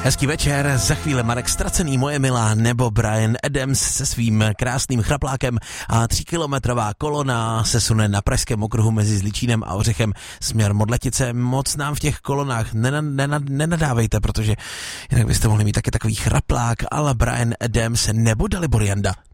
Hezký večer, za chvíli Marek Ztracený, moje milá, nebo Bryan Adams se svým krásným chraplákem a 3kilometrová kolona se sune na pražském okruhu mezi Zličínem a Ořechem směr Modletice. Moc nám v těch kolonách nenadávejte, protože jinak byste mohli mít taky takový chraplák, ale Bryan Adams nebo Dalibor Janda.